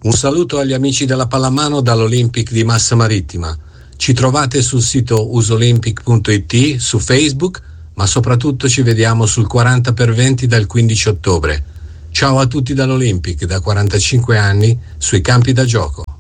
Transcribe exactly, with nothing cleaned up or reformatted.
Un saluto agli amici della pallamano dall'Olympic di Massa Marittima. Ci trovate sul sito usolympic punto it, su Facebook, ma soprattutto ci vediamo sul quaranta per venti dal quindici ottobre. Ciao a tutti dall'Olympic, da quarantacinque anni, sui campi da gioco.